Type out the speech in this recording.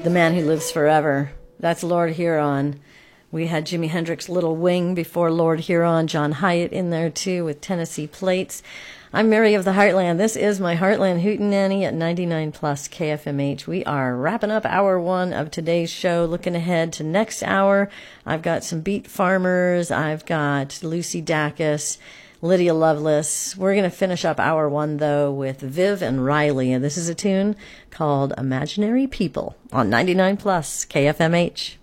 The Man Who Lives Forever. That's Lord Huron. We had Jimi Hendrix' Little Wing before Lord Huron. John Hyatt in there, too, with Tennessee Plates. I'm Mary of the Heartland. This is my Heartland Hootenanny at 99 plus KFMH. We are wrapping up hour one of today's show. Looking ahead to next hour, I've got some Beat Farmers. I've got Lucy Dacus, Lydia Lovelace. We're going to finish up hour one, though, with Viv and Riley. And this is a tune called Imaginary People on 99 plus KFMH.